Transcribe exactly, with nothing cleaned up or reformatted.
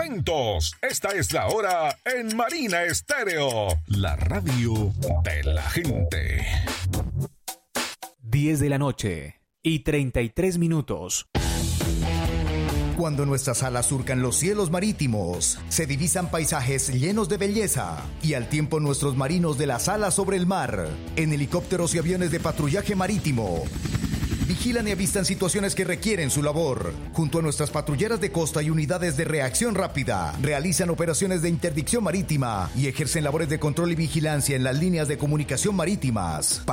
momentos. Esta es la hora en Marina Estéreo, la radio de la gente. diez de la noche y treinta y tres minutos. Cuando nuestras alas surcan los cielos marítimos, se divisan paisajes llenos de belleza y al tiempo nuestros marinos de las alas sobre el mar, en helicópteros y aviones de patrullaje marítimo, vigilan y avistan situaciones que requieren su labor. Junto a nuestras patrulleras de costa y unidades de reacción rápida, realizan operaciones de interdicción marítima y ejercen labores de control y vigilancia en las líneas de comunicación marítimas.